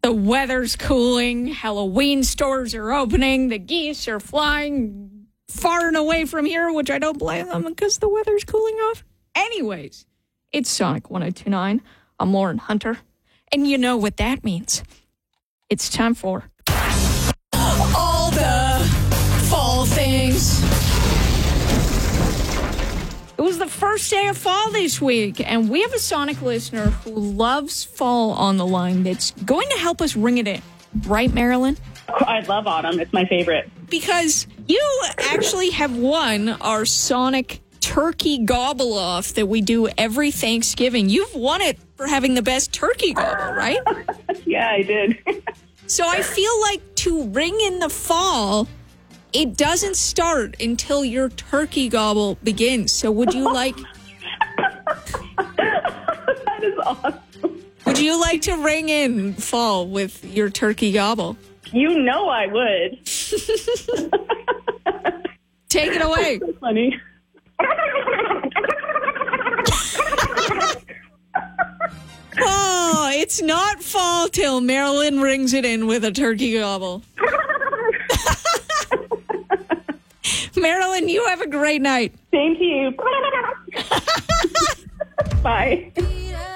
The weather's cooling. Halloween stores are opening. The geese are flying far and away from here, which I don't blame them because the weather's cooling off. Anyways, it's Sonic 102.9. I'm Lauren Hunter. And you know what that means. It's time for all the fall things. It was the first day of fall this week, and we have a Sonic listener who loves fall on the line that's going to help us ring it in. Right, Marilyn? I love autumn. It's my favorite. Because you actually have won our Sonic turkey gobble off that we do every Thanksgiving. You've won it for having the best turkey gobble, right? Yeah, I did. So I feel like to ring in the fall, it doesn't start until your turkey gobble begins. So would you like... That is awesome. Would you like to ring in fall with your turkey gobble? You know I would. Take it away. That's so funny. Oh, it's not fall till Marilyn rings it in with a turkey gobble. Marilyn, you have a great night. Same to you. Bye.